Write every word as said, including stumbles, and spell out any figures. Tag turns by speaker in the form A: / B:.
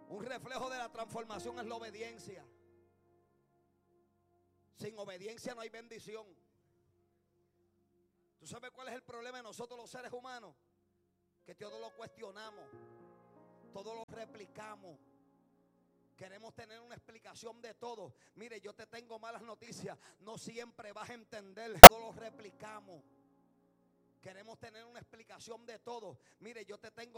A: Un reflejo de la transformación es la obediencia. Sin obediencia no hay bendición. ¿Tú sabes cuál es el problema de nosotros los seres humanos? Que todo lo cuestionamos, todo lo replicamos. Queremos tener una explicación de todo. Mire, yo te tengo malas noticias. No siempre vas a entender. Todo lo replicamos. Queremos tener una explicación de todo. Mire, yo te tengo